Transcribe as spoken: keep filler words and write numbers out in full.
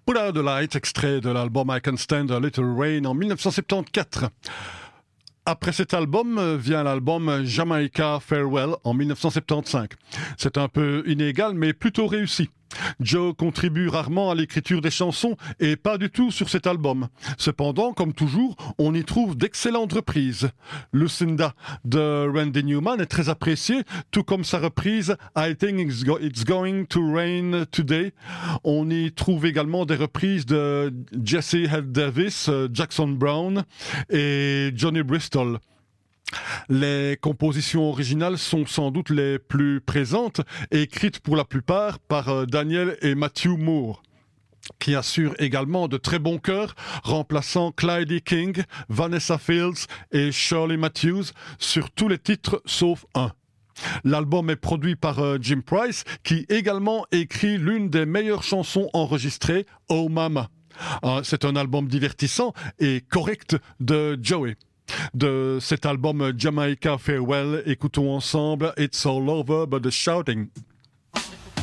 Put Out the Light, extrait de l'album I Can Stand a Little Rain en dix-neuf cent soixante-quatorze. Après cet album vient l'album Jamaica Farewell en dix-neuf cent soixante-quinze. C'est un peu inégal mais plutôt réussi. Joe contribue rarement à l'écriture des chansons et pas du tout sur cet album. Cependant, comme toujours, on y trouve d'excellentes reprises. Lucinda de Randy Newman est très appréciée, tout comme sa reprise I Think It's, Go- It's Going to Rain Today. On y trouve également des reprises de Jesse Head Davis, Jackson Brown et Johnny Bristol. Les compositions originales sont sans doute les plus présentes, écrites pour la plupart par Daniel et Matthew Moore, qui assurent également de très bons chœurs, remplaçant Clyde King, Vanessa Fields et Shirley Matthews sur tous les titres sauf un. L'album est produit par euh, Jim Price, qui également écrit l'une des meilleures chansons enregistrées, Oh Mama. Euh, c'est un album divertissant et correct de Joey. De cet album Jamaica Farewell, écoutons ensemble It's All Over But the Shouting.